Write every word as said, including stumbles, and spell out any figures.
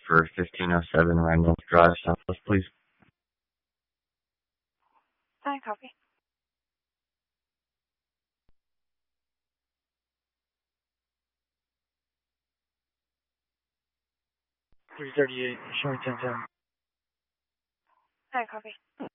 for fifteen oh seven Randolph Drive, Southwest, please. Hi, copy. three thirty-eight, showing ten ten. Hi, copy.